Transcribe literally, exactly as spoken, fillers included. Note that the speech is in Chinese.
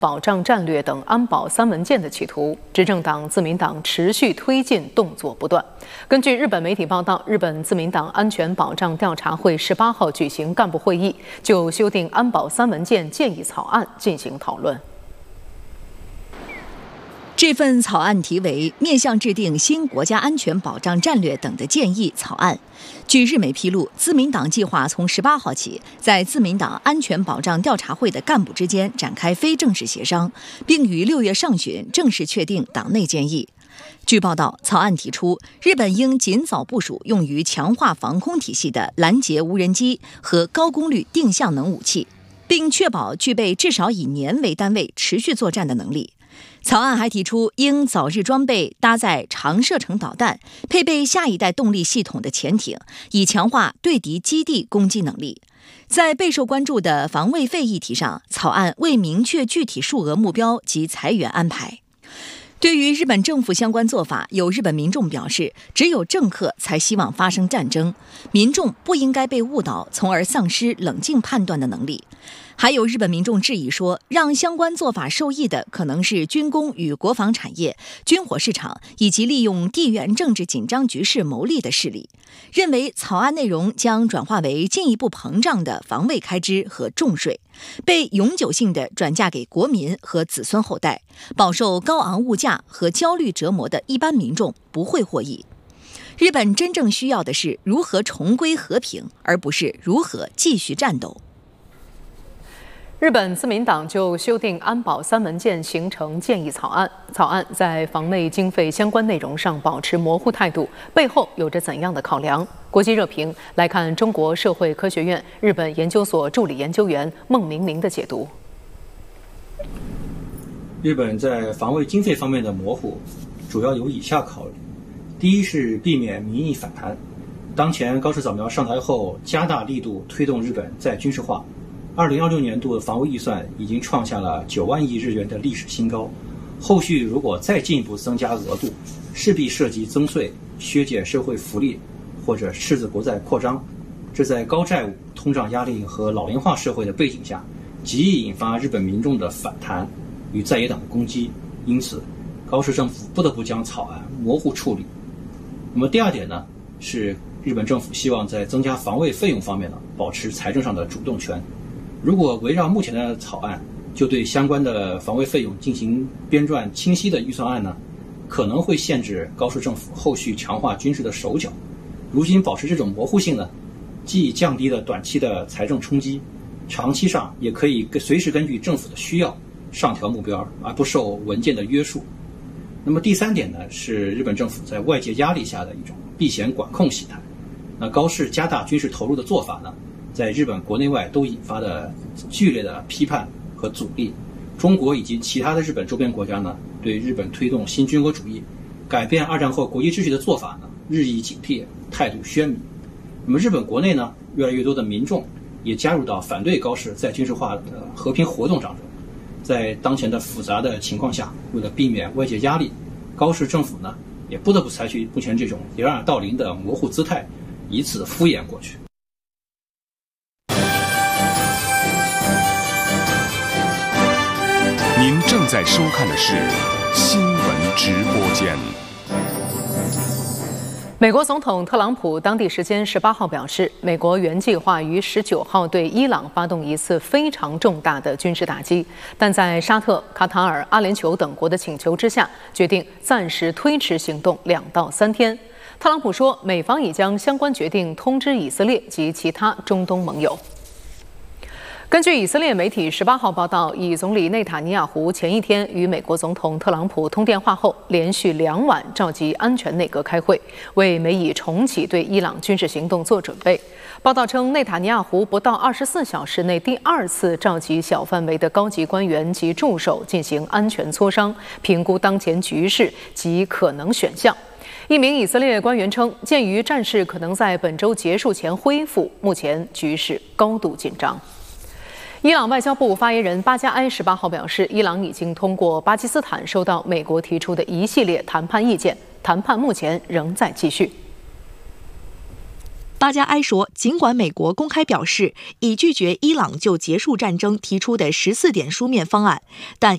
保障战略等安保三文件的企图，执政党自民党持续推进，动作不断。根据日本媒体报道，日本自民党安全保障调查会十八号举行干部会议，就修订安保三文件建议草案进行讨论。 这份草案题为面向制定新国家安全保障战略等的建议草案。据日媒披露，自民党计划从十八号起，在自民党安全保障调查会的干部之间展开非正式协商，并于六月上旬正式确定党内建议。据报道，草案提出，日本应尽早部署用于强化防空体系的拦截无人机和高功率定向能武器，并确保具备至少以年为单位持续作战的能力。草案还提出，应早日装备搭载长射程导弹、配备下一代动力系统的潜艇，以强化对敌基地攻击能力。在备受关注的防卫费议题上，草案未明确具体数额目标及裁员安排。对于日本政府相关做法，有日本民众表示，只有政客才希望发生战争，民众不应该被误导，从而丧失冷静判断的能力。还有日本民众质疑说，让相关做法受益的可能是军工与国防产业、军火市场以及利用地缘政治紧张局势牟利的势力，认为草案内容将转化为进一步膨胀的防卫开支和重税，被永久性的转嫁给国民和子孙后代，饱受高昂物价和焦虑折磨的一般民众不会获益。日本真正需要的是如何重归和平，而不是如何继续战斗。 日本自民党就修订安保三文件形成建议草案，草案在防内经费相关内容上保持模糊态度，背后有着怎样的考量？国际热评来看中国社会科学院日本研究所助理研究员孟明明的解读。 日本在防卫经费方面的模糊，主要有以下考虑：第一是避免民意反弹。当前高市早苗上台后，加大力度推动日本再军事化。二零二六年度的防卫预算已经创下了九万亿日元的历史新高，后续如果再进一步增加额度，势必涉及增税、削减社会福利或者赤字国债扩张。这在高债务、通胀压力和老龄化社会的背景下，极易引发日本民众的反弹与在野党的攻击。因此，高市政府不得不将草案模糊处理。那么第二点呢，是日本政府希望在增加防卫费用方面呢，保持财政上的主动权。如果围绕目前的草案就对相关的防卫费用进行编撰清晰的预算案呢，可能会限制高市政府后续强化军事的手脚。如今保持这种模糊性呢，既降低了短期的财政冲击，长期上也可以随时根据政府的需要上调目标，而不受文件的约束。那么第三点呢，是日本政府在外界压力下的一种避险管控心态。那高市加大军事投入的做法呢，在日本国内外都引发的剧烈的批判和阻力。中国以及其他的日本周边国家呢，对日本推动新军国主义、改变二战后国际秩序的做法呢，日益警惕，态度鲜明。那么日本国内呢，越来越多的民众也加入到反对高市再军事化的和平活动当中。在当前的复杂的情况下，为了避免外界压力，高市政府呢，也不得不采取目前这种掩耳盗铃的模糊姿态，以此敷衍过去。 您正在收看的是新闻直播间。 美国总统特朗普当地时间十八号表示，美国原计划于十九号对伊朗发动一次非常重大的军事打击，但在沙特、卡塔尔、阿联酋等国的请求之下，决定暂时推迟行动两到三天。特朗普说，美方已将相关决定通知以色列及其他中东盟友。根据以色列媒体十八号报道，以总理内塔尼亚胡前一天与美国总统特朗普通电话后，连续两晚召集安全内阁开会，为美以重启对伊朗军事行动做准备。报道称，内塔尼亚胡不到二十四小时内第二次召集小范围的高级官员及助手进行安全磋商，评估当前局势及可能选项。一名以色列官员称，鉴于战事可能在本周结束前恢复，目前局势高度紧张。伊朗外交部发言人巴加埃十八号表示，伊朗已经通过巴基斯坦收到美国提出的一系列谈判意见，谈判目前仍在继续。 巴加埃说，尽管美国公开表示已拒绝伊朗就结束战争提出的十四点书面方案，但